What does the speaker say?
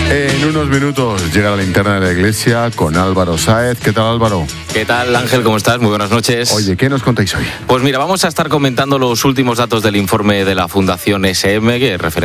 En unos minutos llega la linterna de la iglesia con Álvaro Sáez. ¿Qué tal, Álvaro? ¿Qué tal, Ángel? ¿Cómo estás? Muy buenas noches. Oye, ¿qué nos contáis hoy? Pues mira, vamos a estar comentando los últimos datos del informe de la Fundación SM, que referente